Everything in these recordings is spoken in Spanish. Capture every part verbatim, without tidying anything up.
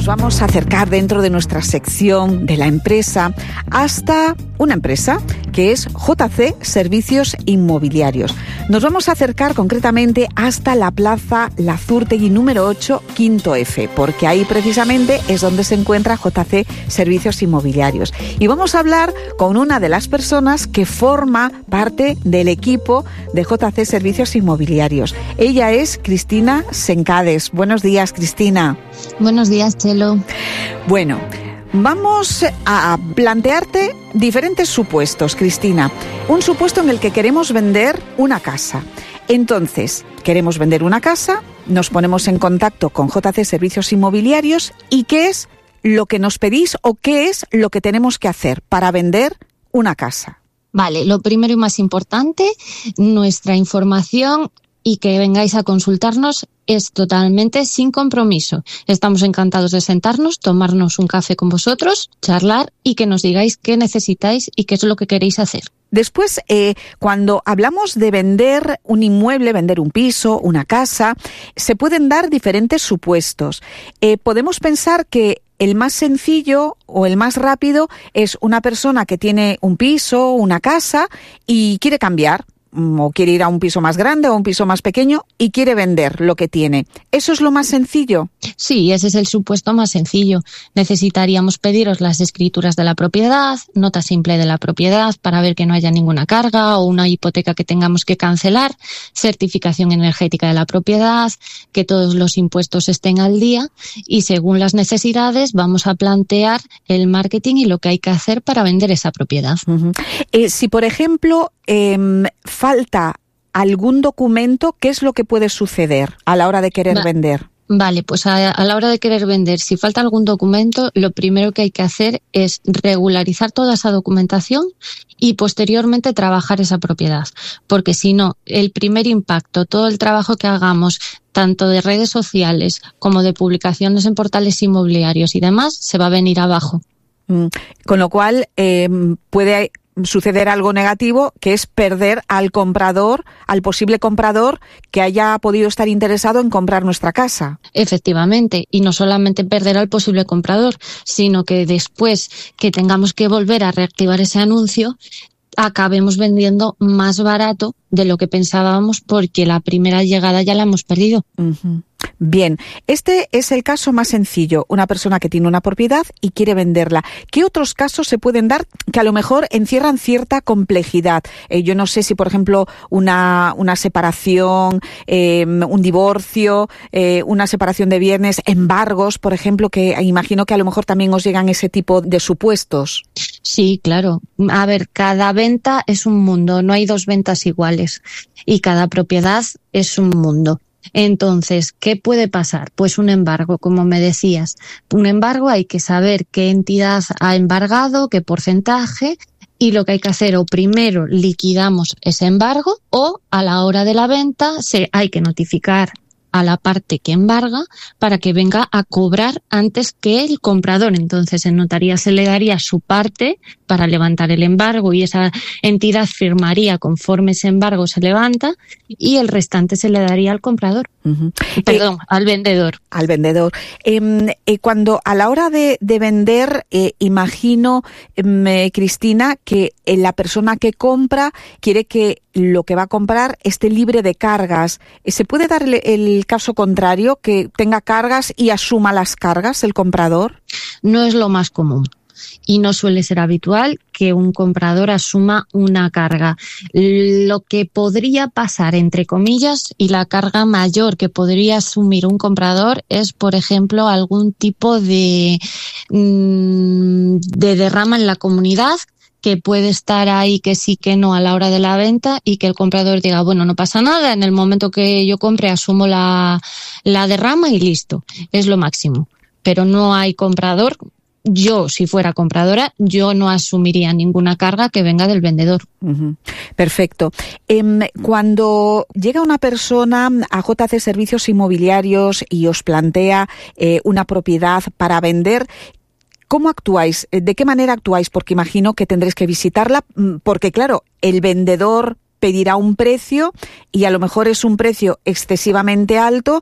nos vamos a acercar dentro de nuestra sección de la empresa hasta una empresa que es J C Servicios Inmobiliarios. Nos vamos a acercar concretamente hasta la Plaza Lazurtegui número ocho, quinto F, porque ahí precisamente es donde se encuentra J C Servicios Inmobiliarios. Y vamos a hablar con una de las personas que forma parte del equipo de J C Servicios Inmobiliarios. Ella es Cristina Sencades. Buenos días, Cristina. Buenos días, Chelo. Bueno, vamos a plantearte diferentes supuestos, Cristina. Un supuesto en el que queremos vender una casa. Entonces, queremos vender una casa, nos ponemos en contacto con J C Servicios Inmobiliarios y ¿qué es lo que nos pedís o qué es lo que tenemos que hacer para vender una casa? Vale, lo primero y más importante, nuestra información y que vengáis a consultarnos es totalmente sin compromiso. Estamos encantados de sentarnos, tomarnos un café con vosotros, charlar y que nos digáis qué necesitáis y qué es lo que queréis hacer. Después, eh, cuando hablamos de vender un inmueble, vender un piso, una casa, se pueden dar diferentes supuestos. Eh, podemos pensar que el más sencillo o el más rápido es una persona que tiene un piso, una casa y quiere cambiar, o quiere ir a un piso más grande o a un piso más pequeño y quiere vender lo que tiene. ¿Eso es lo más sencillo? Sí, ese es el supuesto más sencillo. Necesitaríamos pediros las escrituras de la propiedad, nota simple de la propiedad para ver que no haya ninguna carga o una hipoteca que tengamos que cancelar, certificación energética de la propiedad, que todos los impuestos estén al día y según las necesidades vamos a plantear el marketing y lo que hay que hacer para vender esa propiedad. Uh-huh. Eh, si, por ejemplo, eh, falta algún documento, ¿qué es lo que puede suceder a la hora de querer Va- vender? Vale, pues a, a la hora de querer vender, si falta algún documento, lo primero que hay que hacer es regularizar toda esa documentación y posteriormente trabajar esa propiedad. Porque si no, el primer impacto, todo el trabajo que hagamos, tanto de redes sociales como de publicaciones en portales inmobiliarios y demás, se va a venir abajo. Mm, con lo cual, eh, puede suceder algo negativo, que es perder al comprador, al posible comprador que haya podido estar interesado en comprar nuestra casa. Efectivamente, y no solamente perder al posible comprador, sino que después que tengamos que volver a reactivar ese anuncio, acabemos vendiendo más barato de lo que pensábamos porque la primera llegada ya la hemos perdido. Uh-huh. Bien, este es el caso más sencillo, una persona que tiene una propiedad y quiere venderla. ¿Qué otros casos se pueden dar que a lo mejor encierran cierta complejidad? Eh, yo no sé si, por ejemplo, una, una separación, eh, un divorcio, eh, una separación de bienes, embargos, por ejemplo, que imagino que a lo mejor también os llegan ese tipo de supuestos. Sí, claro. A ver, cada venta es un mundo, no hay dos ventas iguales y cada propiedad es un mundo. Entonces, ¿qué puede pasar? Pues un embargo, como me decías. Un embargo hay que saber qué entidad ha embargado, qué porcentaje, y lo que hay que hacer, o primero liquidamos ese embargo, o a la hora de la venta se, hay que notificar a la parte que embarga para que venga a cobrar antes que el comprador. Entonces, en notaría se le daría su parte para levantar el embargo y esa entidad firmaría conforme ese embargo se levanta y el restante se le daría al comprador. Uh-huh. Perdón, eh, al vendedor. Al vendedor. Eh, eh, cuando a la hora de, de vender, eh, imagino, eh, Cristina, que eh, la persona que compra quiere que lo que va a comprar esté libre de cargas. ¿Se puede dar el, el caso contrario, que tenga cargas y asuma las cargas el comprador? No es lo más común. Y no suele ser habitual que un comprador asuma una carga. Lo que podría pasar, entre comillas, y la carga mayor que podría asumir un comprador es, por ejemplo, algún tipo de, de derrama en la comunidad que puede estar ahí que sí que no a la hora de la venta y que el comprador diga, bueno, no pasa nada, en el momento que yo compre asumo la, la derrama y listo, es lo máximo. Pero no hay comprador. Yo, si fuera compradora, yo no asumiría ninguna carga que venga del vendedor. Uh-huh. Perfecto. Eh, cuando llega una persona a J C Servicios Inmobiliarios y os plantea eh, una propiedad para vender, ¿cómo actuáis? ¿De qué manera actuáis? Porque imagino que tendréis que visitarla, porque claro, el vendedor pedirá un precio y a lo mejor es un precio excesivamente alto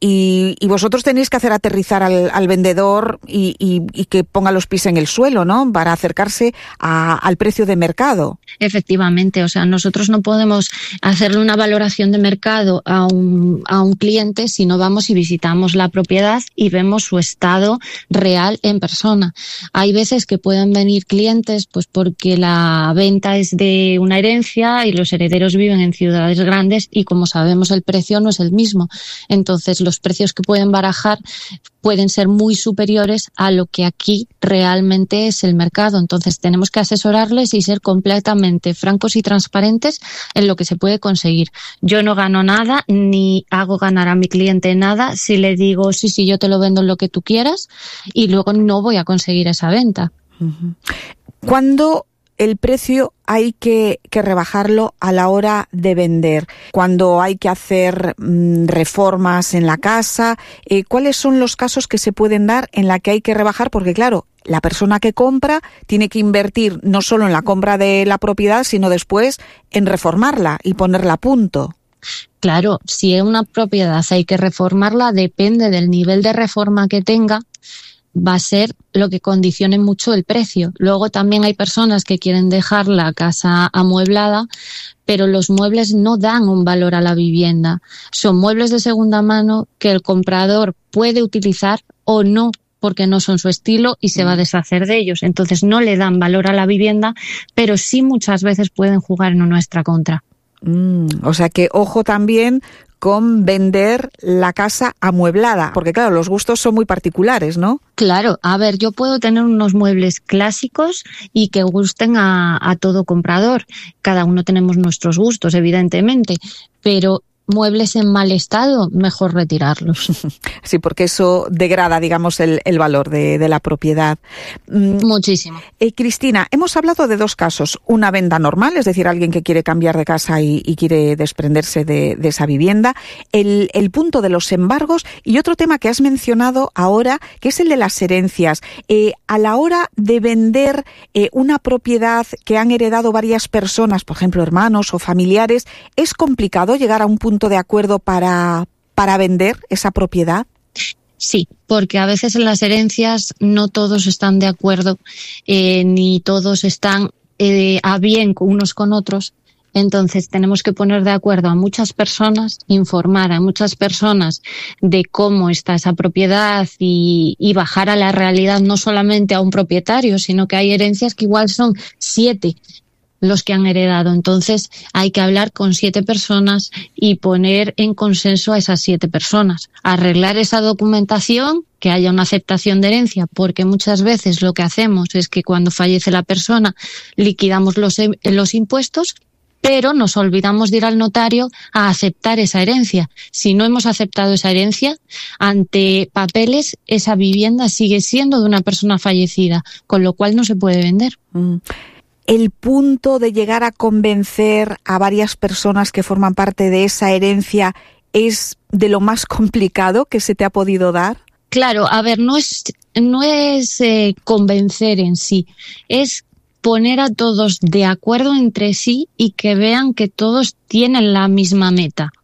y, y vosotros tenéis que hacer aterrizar al, al vendedor y, y, y que ponga los pies en el suelo, ¿no? Para acercarse a, al precio de mercado. Efectivamente, o sea, nosotros no podemos hacerle una valoración de mercado a un, a un cliente si no vamos y visitamos la propiedad y vemos su estado real en persona. Hay veces que pueden venir clientes pues porque la venta es de una herencia y los herederos viven en ciudades grandes y, como sabemos, el precio no es el mismo. Entonces, los precios que pueden barajar pueden ser muy superiores a lo que aquí realmente es el mercado. Entonces, tenemos que asesorarles y ser completamente francos y transparentes en lo que se puede conseguir. Yo no gano nada ni hago ganar a mi cliente nada si le digo, sí, sí, yo te lo vendo en lo que tú quieras, y luego no voy a conseguir esa venta. Uh-huh. ¿Cuándo el precio hay que, que rebajarlo a la hora de vender? Cuando hay que hacer mmm, reformas en la casa, eh, ¿cuáles son los casos que se pueden dar en la que hay que rebajar? Porque claro, la persona que compra tiene que invertir no solo en la compra de la propiedad, sino después en reformarla y ponerla a punto. Claro, si es una propiedad hay que reformarla, depende del nivel de reforma que tenga, va a ser lo que condicione mucho el precio. Luego también hay personas que quieren dejar la casa amueblada, pero los muebles no dan un valor a la vivienda. Son muebles de segunda mano que el comprador puede utilizar o no, porque no son su estilo y se va a deshacer de ellos. Entonces no le dan valor a la vivienda, pero sí muchas veces pueden jugar en nuestra contra. Mm, o sea que ojo también con vender la casa amueblada, porque claro, los gustos son muy particulares, ¿no? Claro, a ver, yo puedo tener unos muebles clásicos y que gusten a, a todo comprador. Cada uno tenemos nuestros gustos, evidentemente, pero muebles en mal estado, mejor retirarlos. Sí, porque eso degrada, digamos, el, el valor de, de la propiedad. Muchísimo. Eh, Cristina, hemos hablado de dos casos. Una venta normal, es decir, alguien que quiere cambiar de casa y, y quiere desprenderse de, de esa vivienda. El, el punto de los embargos y otro tema que has mencionado ahora, que es el de las herencias. Eh, a la hora de vender eh, una propiedad que han heredado varias personas, por ejemplo, hermanos o familiares, ¿es complicado llegar a un punto de acuerdo para, para vender esa propiedad? Sí, porque a veces en las herencias no todos están de acuerdo, eh, ni todos están eh, a bien unos con otros. Entonces tenemos que poner de acuerdo a muchas personas, informar a muchas personas de cómo está esa propiedad y, y bajar a la realidad no solamente a un propietario, sino que hay herencias que igual son siete los que han heredado. Entonces hay que hablar con siete personas y poner en consenso a esas siete personas. Arreglar esa documentación, que haya una aceptación de herencia, porque muchas veces lo que hacemos es que cuando fallece la persona liquidamos los, los impuestos, pero nos olvidamos de ir al notario a aceptar esa herencia. Si no hemos aceptado esa herencia, ante papeles, esa vivienda sigue siendo de una persona fallecida, con lo cual no se puede vender. Mm. El punto de llegar a convencer a varias personas que forman parte de esa herencia es de lo más complicado que se te ha podido dar. Claro, a ver, no es, no es eh, convencer en sí, es poner a todos de acuerdo entre sí y que vean que todos tienen la misma meta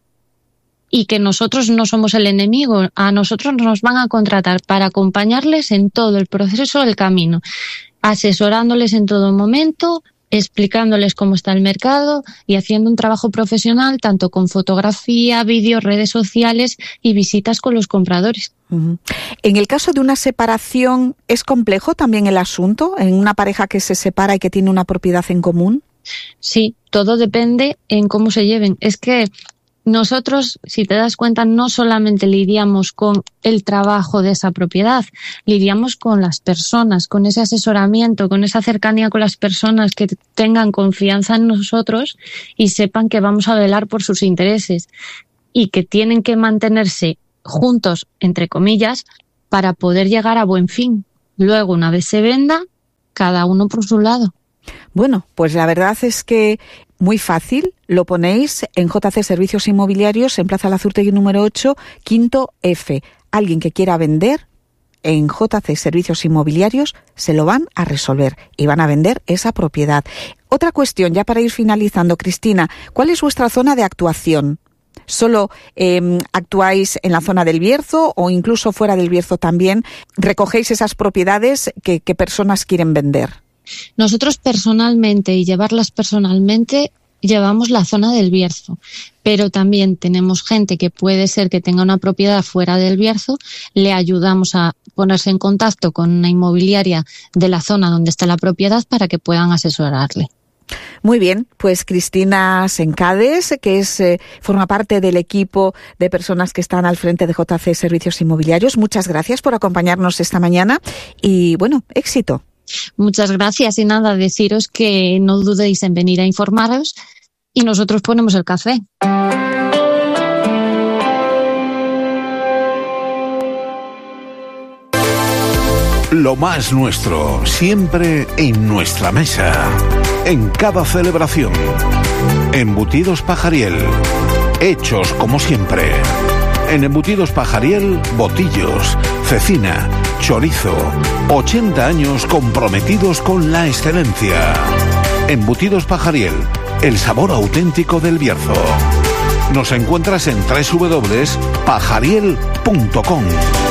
y que nosotros no somos el enemigo. A nosotros nos van a contratar para acompañarles en todo el proceso del camino, asesorándoles en todo momento, explicándoles cómo está el mercado y haciendo un trabajo profesional tanto con fotografía, vídeos, redes sociales y visitas con los compradores. Uh-huh. En el caso de una separación, ¿es complejo también el asunto? ¿En una pareja que se separa y que tiene una propiedad en común? Sí, todo depende en cómo se lleven. Es que nosotros, si te das cuenta, no solamente lidiamos con el trabajo de esa propiedad, lidiamos con las personas, con ese asesoramiento, con esa cercanía con las personas que tengan confianza en nosotros y sepan que vamos a velar por sus intereses y que tienen que mantenerse juntos, entre comillas, para poder llegar a buen fin. Luego, una vez se venda, cada uno por su lado. Bueno, pues la verdad es que muy fácil, lo ponéis en J C Servicios Inmobiliarios, en Plaza Lazurtegui número ocho, quinto F. Alguien que quiera vender, en J C Servicios Inmobiliarios se lo van a resolver y van a vender esa propiedad. Otra cuestión, ya para ir finalizando, Cristina, ¿cuál es vuestra zona de actuación? ¿Solo eh, actuáis en la zona del Bierzo o incluso fuera del Bierzo también recogéis esas propiedades que, que personas quieren vender? Nosotros personalmente y llevarlas personalmente llevamos la zona del Bierzo, pero también tenemos gente que puede ser que tenga una propiedad fuera del Bierzo, le ayudamos a ponerse en contacto con una inmobiliaria de la zona donde está la propiedad para que puedan asesorarle. Muy bien, pues Cristina Sencades, que es eh, forma parte del equipo de personas que están al frente de J C Servicios Inmobiliarios, muchas gracias por acompañarnos esta mañana y, bueno, éxito. Muchas gracias y nada, deciros que no dudéis en venir a informaros y nosotros ponemos el café. Lo más nuestro, siempre en nuestra mesa, en cada celebración. Embutidos Pajariel, hechos como siempre. En Embutidos Pajariel, botillos, cecina, chorizo, ochenta años comprometidos con la excelencia. Embutidos Pajariel, el sabor auténtico del Bierzo. Nos encuentras en doble u doble u doble u punto pajariel punto com.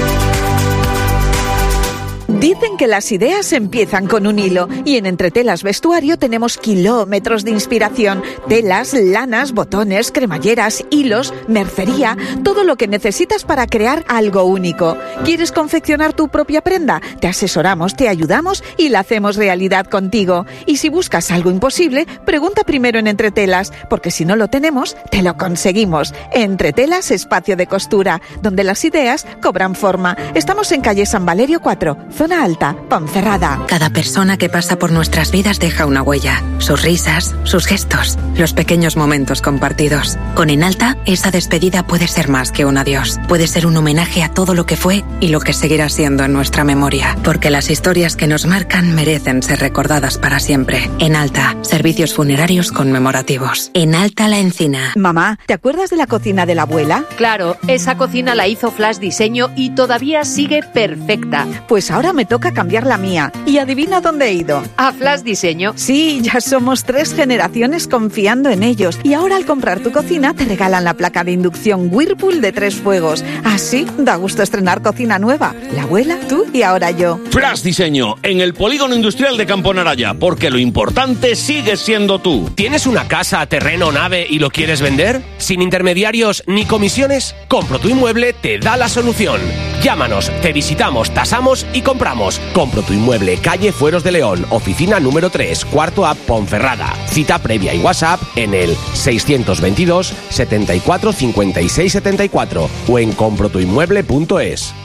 Dicen que las ideas empiezan con un hilo y en Entretelas Vestuario tenemos kilómetros de inspiración. Telas, lanas, botones, cremalleras, hilos, mercería, todo lo que necesitas para crear algo único. ¿Quieres confeccionar tu propia prenda? Te asesoramos, te ayudamos y la hacemos realidad contigo. Y si buscas algo imposible, pregunta primero en Entretelas, porque si no lo tenemos, te lo conseguimos. Entretelas, espacio de costura, donde las ideas cobran forma. Estamos en calle San Valerio cuatro, zona Alta, Ponferrada. Cada persona que pasa por nuestras vidas deja una huella. Sus risas, sus gestos, los pequeños momentos compartidos. Con Enalta, esa despedida puede ser más que un adiós. Puede ser un homenaje a todo lo que fue y lo que seguirá siendo en nuestra memoria. Porque las historias que nos marcan merecen ser recordadas para siempre. Enalta, servicios funerarios conmemorativos. Enalta La Encina. Mamá, ¿te acuerdas de la cocina de la abuela? Claro, esa cocina la hizo Flash Diseño y todavía sigue perfecta. Pues ahora me toca cambiar la mía. ¿Y adivina dónde he ido? ¿A Flash Diseño? Sí, ya somos tres generaciones confiando en ellos. Y ahora al comprar tu cocina te regalan la placa de inducción Whirlpool de tres fuegos. Así da gusto estrenar cocina nueva. La abuela, tú y ahora yo. Flash Diseño, en el Polígono Industrial de Campo Naraya, porque lo importante sigue siendo tú. ¿Tienes una casa, terreno, nave y lo quieres vender? ¿Sin intermediarios ni comisiones? Compro tu Inmueble te da la solución. Llámanos, te visitamos, tasamos y compramos. Compro tu Inmueble, calle Fueros de León, oficina número tres, cuarto A, Ponferrada. Cita previa y WhatsApp en el seiscientos veintidós, setenta y cuatro, cincuenta y seis, setenta y cuatro o en compro tu inmueble punto es.